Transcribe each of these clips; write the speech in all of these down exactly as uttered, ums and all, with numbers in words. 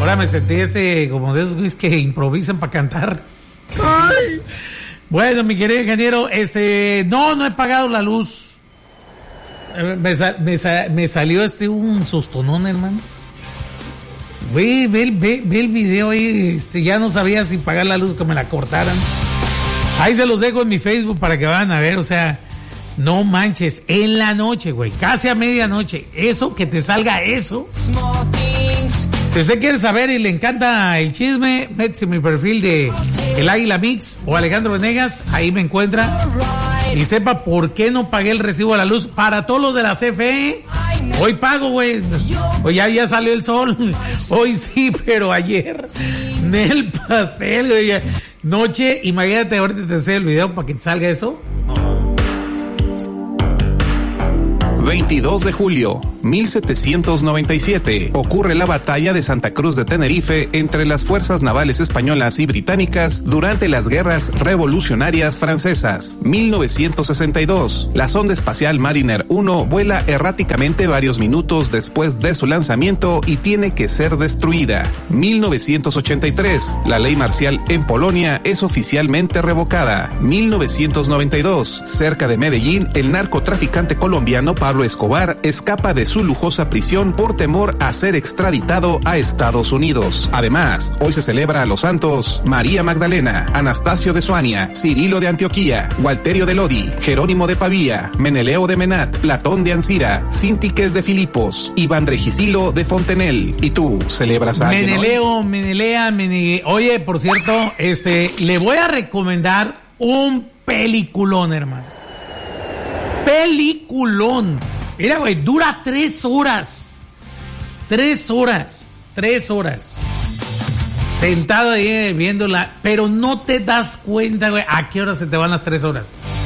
Ahora me sentí este, como de esos güeyes que improvisan para cantar. Ay. Bueno, mi querido ingeniero, este, no, no he pagado la luz. Me, me, me salió este un sustonón, hermano. Ve, ve, ve, ve el video ahí, este, ya no sabía si pagar la luz, que me la cortaran. Ahí se los dejo en mi Facebook para que vayan a ver, o sea, no manches, en la noche, güey, casi a medianoche, eso, que te salga eso. Si usted quiere saber y le encanta el chisme, métese en mi perfil de El Águila Mix o Alejandro Venegas, ahí me encuentra. Y sepa por qué no pagué el recibo de la luz para todos los de la C F E. Hoy pago, güey. Hoy ya, ya salió el sol. Hoy sí, pero ayer. Nel pastel, güey. Noche, imagínate, ahorita te enseño el video para que te salga eso. veintidós de julio mil setecientos noventa y siete ocurre la batalla de Santa Cruz de Tenerife entre las fuerzas navales españolas y británicas durante las guerras revolucionarias francesas. mil novecientos sesenta y dos la sonda espacial Mariner uno vuela erráticamente varios minutos después de su lanzamiento y tiene que ser destruida. mil novecientos ochenta y tres la ley marcial en Polonia es oficialmente revocada. mil novecientos noventa y dos cerca de Medellín, el narcotraficante colombiano Pablo Escobar escapa de su lujosa prisión por temor a ser extraditado a Estados Unidos. Además, hoy se celebra a los santos María Magdalena, Anastasio de Suania, Cirilo de Antioquía, Gualterio de Lodi, Jerónimo de Pavía, Meneleo de Menat, Platón de Ancira, Sintiques de Filipos, Iván Regisilo de Fontenelle. ¿Y tú celebras a alguien Meneleo, hoy? Menelea, Menelea. Oye, por cierto, este, le voy a recomendar un peliculón, hermano. Peliculón. Mira, güey, dura tres horas. Tres horas. Tres horas. Sentado ahí viéndola, pero no te das cuenta, güey, a qué hora se te van las tres horas.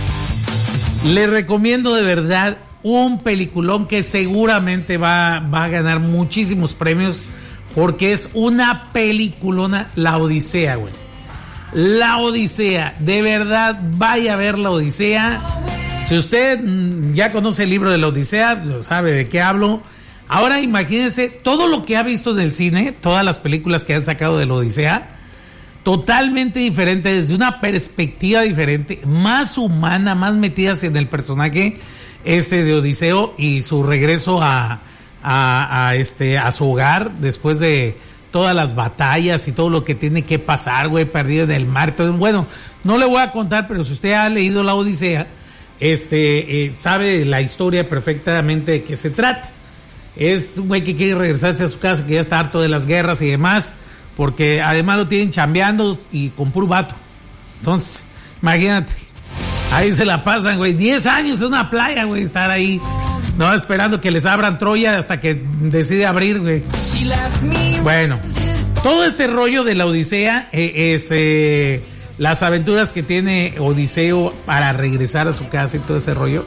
Le recomiendo de verdad un peliculón que seguramente va, va a ganar muchísimos premios, porque es una peliculona, La Odisea, güey. La Odisea. De verdad, vaya a ver La Odisea. Si usted ya conoce el libro de La Odisea, sabe de qué hablo. Ahora imagínense todo lo que ha visto en el cine, todas las películas que han sacado de La Odisea, totalmente diferente, desde una perspectiva diferente, más humana, más metidas en el personaje este de Odiseo y su regreso a, a, a este a su hogar después de todas las batallas y todo lo que tiene que pasar, güey, perdido en el mar. Entonces, bueno, no le voy a contar, pero si usted ha leído La Odisea, este, eh, sabe la historia perfectamente de qué se trata. Es un güey que quiere regresarse a su casa, que ya está harto de las guerras y demás, porque además lo tienen chambeando y con puro vato. Entonces, imagínate, ahí se la pasan, güey, diez años en una playa, güey, estar ahí, no, esperando que les abran Troya hasta que decide abrir, güey. Bueno, todo este rollo de La Odisea, eh, este... las aventuras que tiene Odiseo para regresar a su casa y todo ese rollo,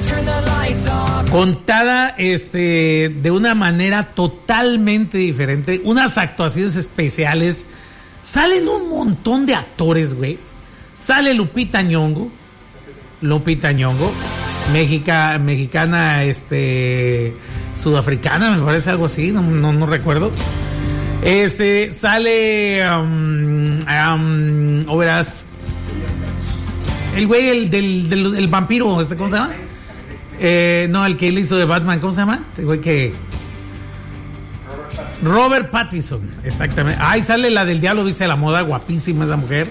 contada este de una manera totalmente diferente, unas actuaciones especiales, salen un montón de actores, güey. Sale Lupita Nyong'o, Lupita Nyong'o, Mexica, mexicana, este, sudafricana, me parece, algo así, no, no, no recuerdo. Este, sale, um, um, o verás, el güey el del, del, del vampiro, este, ¿cómo se llama? Eh, no, el que le hizo de Batman, ¿cómo se llama? Este güey que... Robert Pattinson, exactamente. Ahí sale la del Diablo Viste a la Moda, guapísima esa mujer.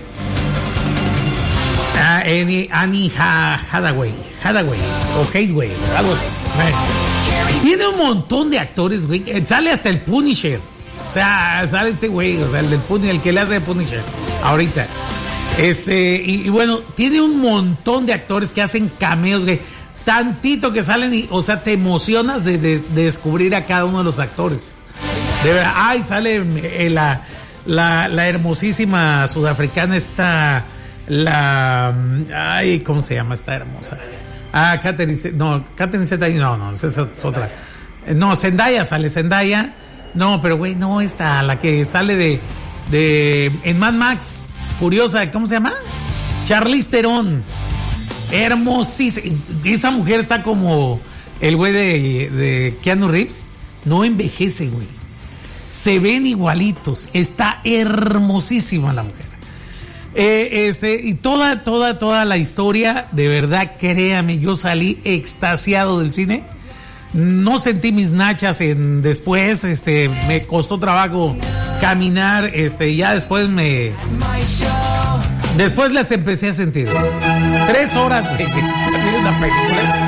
Ah, Annie, Annie Hathaway, Hathaway, o Hathaway, algo así. Bueno, tiene un montón de actores, güey. Sale hasta el Punisher. O sea, sale este güey, o sea, el del Punisher, el que le hace de Punisher, ahorita. Este, y, y bueno, tiene un montón de actores que hacen cameos, güey. Tantito que salen y, o sea, te emocionas de, de, de descubrir a cada uno de los actores. De verdad, ay, sale eh, la, la, la hermosísima sudafricana esta, la, ay, ¿cómo se llama esta hermosa? Ah, Catherine, no, Catherine Zeta, no, no, esa es otra. No, Zendaya, sale Zendaya. No, pero güey, no, esta, la que sale de, de, en Mad Max, Furiosa, ¿cómo se llama? Charlize Theron. Hermosísima. Esa mujer está como el güey de, de Keanu Reeves. No envejece, güey. se ven igualitos, está hermosísima la mujer. Eh, este, y toda, toda, toda la historia, de verdad, créame, yo salí extasiado del cine. No sentí mis nachas en después, este, me costó trabajo caminar, este, ya después me, después las empecé a sentir. Tres horas, güey, una película.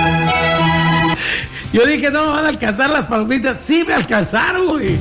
Yo dije, no me van a alcanzar las palomitas. Sí me alcanzaron, güey.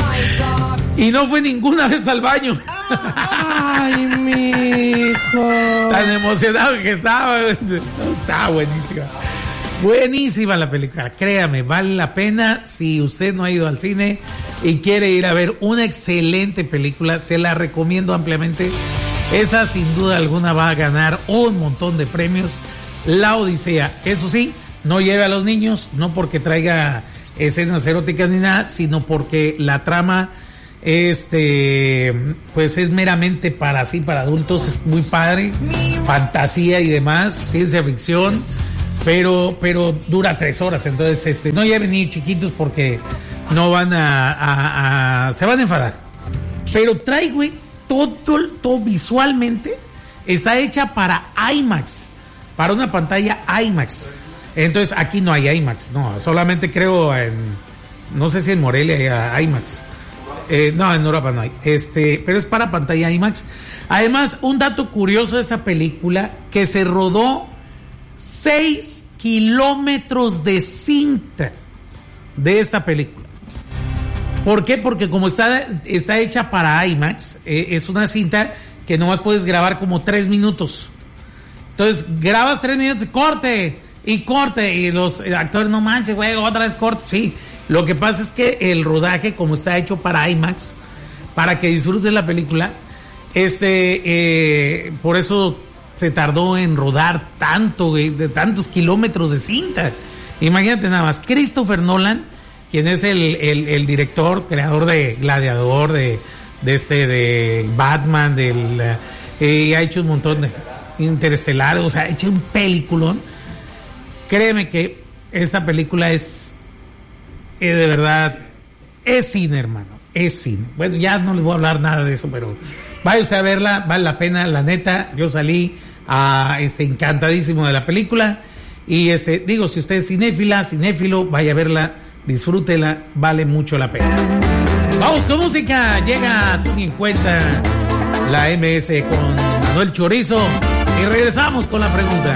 Y no fue ninguna vez al baño. Ay, mijo. Tan emocionado que estaba. Estaba buenísima. Buenísima la película. Créame, vale la pena. Si usted no ha ido al cine y quiere ir a ver una excelente película, se la recomiendo ampliamente. Esa sin duda alguna va a ganar un montón de premios. La Odisea. Eso sí, no lleve a los niños, no porque traiga escenas eróticas ni nada, sino porque la trama este pues es meramente para sí, para adultos, es muy padre, fantasía y demás, ciencia ficción, pero pero dura tres horas, entonces este no lleven niños chiquitos porque no van a, a, a se van a enfadar. Pero trae, güey, todo, todo visualmente está hecha para IMAX, para una pantalla IMAX. Entonces aquí no hay IMAX, no, solamente creo en, no sé si en Morelia hay IMAX. Eh, no, en Europa no hay. Este, pero es para pantalla IMAX. Además, un dato curioso de esta película, que se rodó seis kilómetros de cinta de esta película. ¿Por qué? Porque como está, está hecha para IMAX, eh, es una cinta que nomás puedes grabar como tres minutos. Entonces, grabas tres minutos y corte, y corte, y los actores, no manches, güey, otra vez corte, sí. Lo que pasa es que el rodaje, como está hecho para IMAX, para que disfrutes la película, este, eh, por eso se tardó en rodar tanto, güey, de tantos kilómetros de cinta. Imagínate nada más, Christopher Nolan, quien es el, el, el director, creador de Gladiador, de, de este, de Batman, del, eh, ha hecho un montón de Interestelar, o sea, ha hecho un peliculón. Créeme que esta película es, eh, de verdad, es cine, hermano, es cine. Bueno, ya no les voy a hablar nada de eso, pero vaya usted a verla, vale la pena, la neta. Yo salí a, este, encantadísimo de la película. Y este, digo, si usted es cinéfila, cinéfilo, vaya a verla, disfrútela, vale mucho la pena. Vamos con música, llega Tú Ni En Cuenta, la M S con Manuel Chorizo, y regresamos con la pregunta.